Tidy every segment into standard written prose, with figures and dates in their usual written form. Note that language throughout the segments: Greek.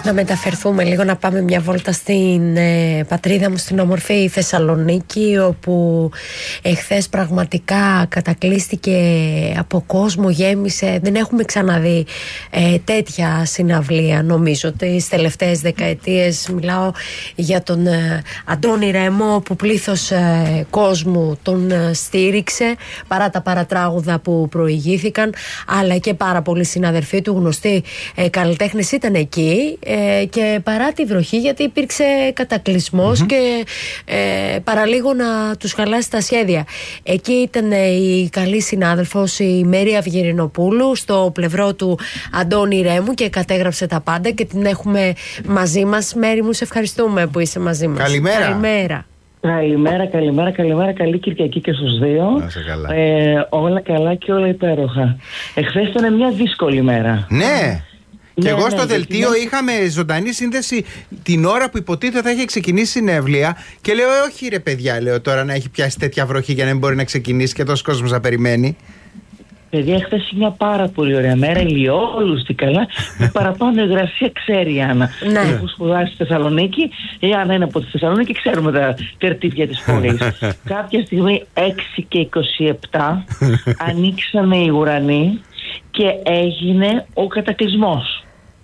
Να μεταφερθούμε λίγο, να πάμε μια βόλτα στην πατρίδα μου, στην όμορφη Θεσσαλονίκη, όπου εχθές πραγματικά κατακλείστηκε από κόσμο, γέμισε. Δεν έχουμε ξαναδεί τέτοια συναυλία, νομίζω, τις τελευταίες δεκαετίες. Μιλάω για τον Αντώνη Ρέμο, που πλήθος κόσμου τον στήριξε παρά τα παρατράγουδα που προηγήθηκαν, αλλά και πάρα πολλοί συναδελφοί του, γνωστοί καλλιτέχνες, ήταν εκεί. Και παρά τη βροχή, γιατί υπήρξε κατακλυσμός και παραλίγο να τους χαλάσει τα σχέδια. Εκεί ήταν η καλή συνάδελφος, η Μέρη Αυγερινοπούλου, στο πλευρό του Αντώνη Ρέμου, και κατέγραψε τα πάντα και την έχουμε μαζί μας. Μέρη μου, σε ευχαριστούμε που είσαι μαζί μας. Καλημέρα. Καλημέρα, καλή Κυριακή και στους δύο. Όλα καλά και όλα υπέροχα. Εχθές ήταν μια δύσκολη μέρα. Ναι. Και εγώ στο δελτίο είχαμε ζωντανή σύνδεση την ώρα που υποτίθεται θα είχε ξεκινήσει συναυλία. Και λέω, όχι ρε παιδιά, λέω τώρα να έχει πιάσει τέτοια βροχή για να μην μπορεί να ξεκινήσει και τόσο κόσμος να περιμένει. Παιδιά, χθες είναι μια πάρα πολύ ωραία μέρα, ηλιόλουστη καλά. Με παραπάνω υγρασία, ξέρει η Άννα. Έχω σπουδάσει στη Θεσσαλονίκη. Η Άννα είναι από τη Θεσσαλονίκη, ξέρουμε τα τερτύπια της πόλης. Κάποια στιγμή 6 και 27 ανοίξανε οι ουρανοί και έγινε ο κατακλυσμός.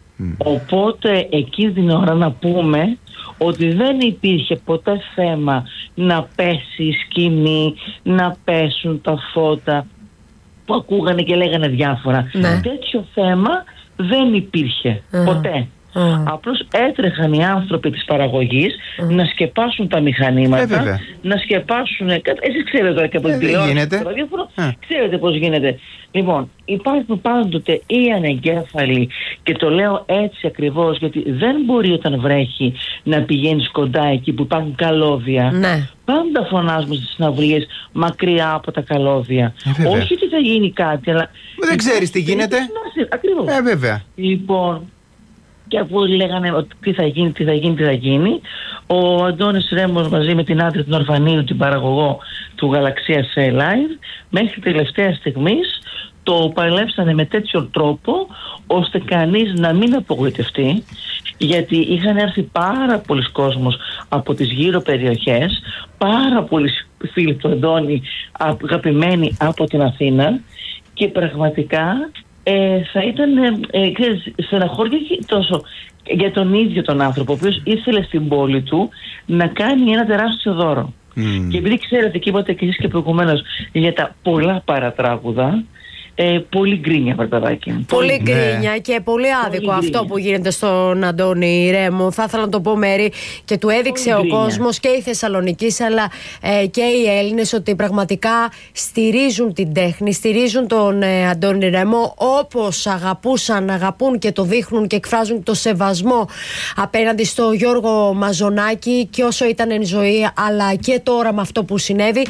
Οπότε εκείνη την ώρα να πούμε ότι δεν υπήρχε ποτέ θέμα να πέσει η σκηνή, να πέσουν τα φώτα που ακούγανε και λέγανε διάφορα. Τέτοιο θέμα δεν υπήρχε ποτέ. Απλώς έτρεχαν οι άνθρωποι της παραγωγής να σκεπάσουν τα μηχανήματα, να σκεπάσουν. Εσείς ξέρετε τώρα και από την τηλεόραση, ξέρετε πώς γίνεται. Λοιπόν, υπάρχουν πάντοτε οι ανεγκέφαλοι, και το λέω έτσι ακριβώς γιατί δεν μπορεί όταν βρέχει να πηγαίνεις κοντά εκεί που υπάρχουν καλώδια. Πάντα φωνάζουμε στις συναυλίες μακριά από τα καλώδια. Όχι ότι θα γίνει κάτι, αλλά δεν ξέρεις τι γίνεται. Ακριβώς. Βέβαια. Λοιπόν, και αφού λέγανε ότι τι θα γίνει, ο Αντώνης Ρέμος μαζί με την άντρα την Ορφανίου, την παραγωγό του Γαλαξίας Live, μέχρι τελευταία στιγμής το παλέψανε με τέτοιο τρόπο ώστε κανείς να μην απογοητευτεί, γιατί είχαν έρθει πάρα πολλοί κόσμος από τις γύρω περιοχές, πάρα πολλοί φίλοι του Αντώνη αγαπημένοι από την Αθήνα, και πραγματικά θα ήταν στεναχώρια τόσο για τον ίδιο τον άνθρωπο, ο οποίος ήθελε στην πόλη του να κάνει ένα τεράστιο δώρο. Και επειδή ξέρετε και είπατε και εσείς και προηγουμένως για τα πολλά παρατράγουδα, πολύ γκρίνια, παιδάκι. Πολύ γκρίνια και πολύ άδικο αυτό που γίνεται στον Αντώνη Ρέμο. Θα ήθελα να το πω, Μέρη, και του έδειξε ο κόσμος και η Θεσσαλονικής αλλά και οι Έλληνες ότι πραγματικά στηρίζουν την τέχνη, στηρίζουν τον Αντώνη Ρέμο όπως αγαπούν και το δείχνουν και εκφράζουν το σεβασμό απέναντι στο Γιώργο Μαζονάκη, και όσο ήταν εν ζωή αλλά και τώρα με αυτό που συνέβη.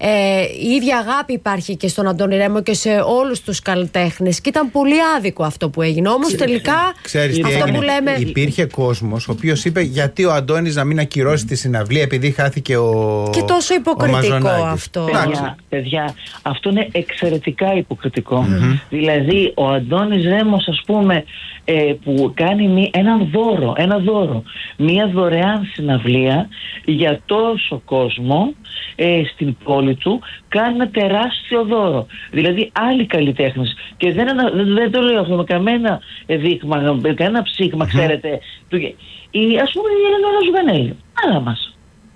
Η ίδια αγάπη υπάρχει και στον Αντώνη Ρέμο και σε όλους τους καλλιτέχνες, και ήταν πολύ άδικο αυτό που έγινε. Όμως τελικά ξέρεις αυτό που λέμε. Υπήρχε κόσμος ο οποίος είπε γιατί ο Αντώνης να μην ακυρώσει τη συναυλία επειδή χάθηκε ο. Και τόσο υποκριτικό αυτό. Παιδιά, αυτό είναι εξαιρετικά υποκριτικό. Δηλαδή ο Αντώνης Ρέμος, ας πούμε, που κάνει ένα δώρο, μια δωρεάν συναυλία για τόσο κόσμο στην πόλη του, κάνει ένα τεράστιο δώρο. Δηλαδή άλλοι καλλιτέχνες, και δεν το λέω αυτό με κανένα δείγμα, με κανένα ψήγμα, ξέρετε, ας πούμε η Ελένη Ζουγανέλη, άλλα μας.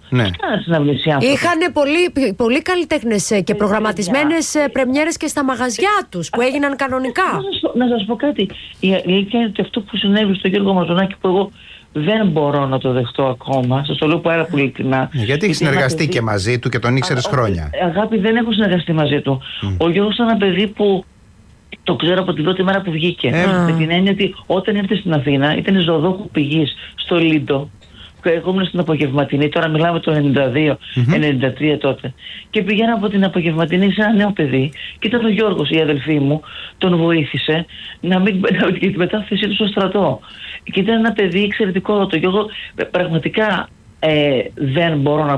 Είχαν πολλοί καλλιτέχνες και προγραμματισμένες πρεμιέρες και στα μαγαζιά τους που έγιναν κανονικά. Να σας πω κάτι. Η αλήθεια είναι ότι αυτό που συνέβη στον Γιώργο Μαζονάκη, που εγώ δεν μπορώ να το δεχτώ ακόμα, σας το λέω πάρα πολύ ειλικρινά. Γιατί έχει συνεργαστεί και μαζί του και τον ήξερες χρόνια. Αγάπη, δεν έχω συνεργαστεί μαζί του. Ο Γιώργος ήταν ένα παιδί που το ξέρω από την πρώτη μέρα που βγήκε. Με την έννοια ότι όταν ήρθε στην Αθήνα ήταν ζωοδόχου πηγής στο Λίντο. Εγώ ήμουν στην απογευματινή, τώρα μιλάμε το 92-93 τότε. Και πηγαίνα από την απογευματινή σε ένα νέο παιδί. Και ήταν ο Γιώργος, η αδελφή μου, τον βοήθησε να μην την μετάθεσή του στο στρατό. Και ήταν ένα παιδί εξαιρετικό. Το Γιώργο πραγματικά δεν μπορώ να